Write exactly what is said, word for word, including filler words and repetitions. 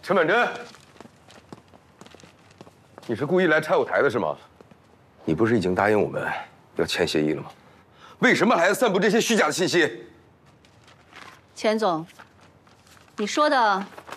陈婉珍，你是故意来拆我台的是吗？你不是已经答应我们要签协议了吗？为什么还要散布这些虚假的信息？ 钱总，你说的